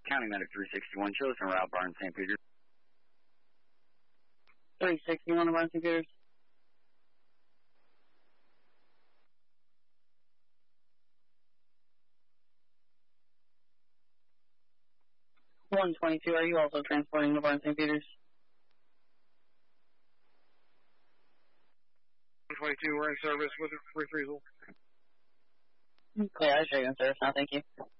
County Medic 361, Chosen Route, Barn St. Peter. 361 of Barn St. Peters. (122), are you also transporting the Barn St. Peters? 122, we're in service with refusal. Okay, I show you in service now, thank you.